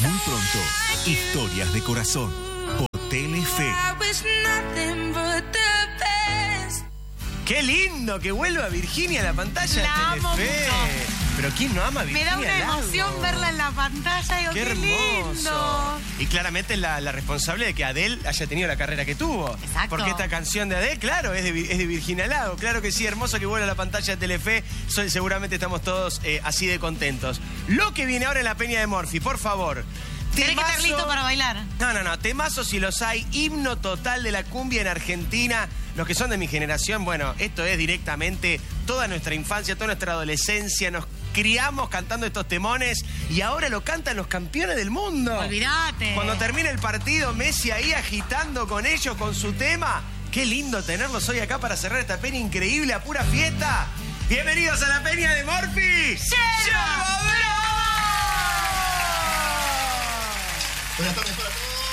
Muy pronto, Historias de Corazón, por Telefe. ¡Qué lindo que vuelva Virginia a la pantalla La de amo Telefe! mucho. Pero ¿quién no ama a Virginia Me da una Lago? emoción verla en la pantalla. Digo, ¡Qué qué hermoso! lindo. Y claramente es la responsable de que Adele haya tenido la carrera que tuvo. Exacto. Porque esta canción de Adele, claro, es de Virginia Lago. Claro que sí, hermoso que vuelva a la pantalla de Telefe. Seguramente estamos todos así de contentos. Lo que viene ahora en la Peña de Morphy, por favor. Tenés que estar listo para bailar. No, temazos si los hay, himno total de la cumbia en Argentina. Los que son de mi generación, bueno, esto es directamente toda nuestra infancia, toda nuestra adolescencia, nos criamos cantando estos temones y ahora lo cantan los campeones del mundo. Olvídate. Cuando termina el partido, Messi ahí agitando con ellos, con su tema. Qué lindo tenerlos hoy acá para cerrar esta peña increíble, a pura fiesta. Bienvenidos a la Peña de Morphy. ¡Lleva! Buenas tardes para todos.